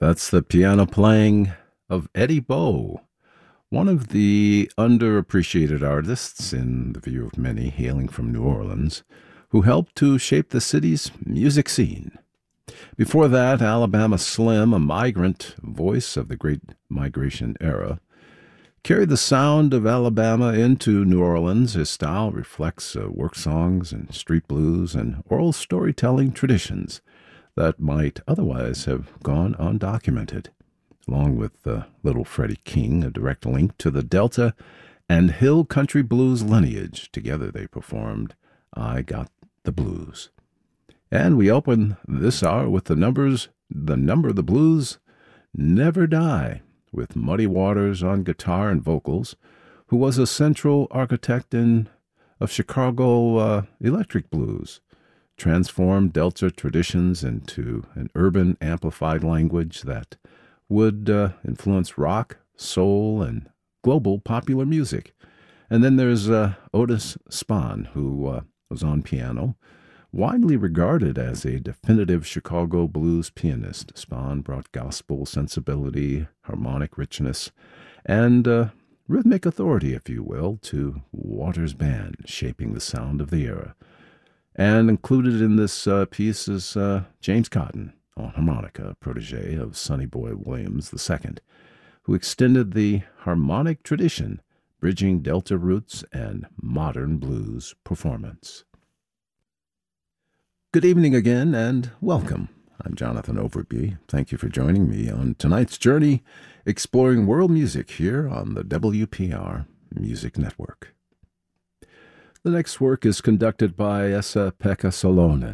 That's the piano playing of Eddie Bow, one of the underappreciated artists in the view of many hailing from New Orleans, who helped to shape the city's music scene. Before that, Alabama Slim, a migrant voice of the Great Migration era, carried the sound of Alabama into New Orleans. His style reflects work songs and street blues and oral storytelling traditions that might otherwise have gone undocumented, along with Little Freddie King, a direct link to the Delta and Hill Country Blues lineage. Together they performed I Got the Blues. And we open this hour with the number of the blues Never Die, with Muddy Waters on guitar and vocals, who was a central architect of Chicago electric blues, transformed Delta traditions into an urban amplified language that would influence rock, soul, and global popular music. And then there's Otis Spann, who was on piano, widely regarded as a definitive Chicago blues pianist. Spann brought gospel sensibility, harmonic richness, and rhythmic authority, if you will, to Waters' band, shaping the sound of the era. And included in this piece is James Cotton on harmonica, protege of Sonny Boy Williams II, who extended the harmonic tradition, bridging Delta roots and modern blues performance. Good evening again, and welcome. I'm Jonathan Overby. Thank you for joining me on tonight's journey exploring world music here on the WPR Music Network. The next work is conducted by Esa-Pekka Salonen.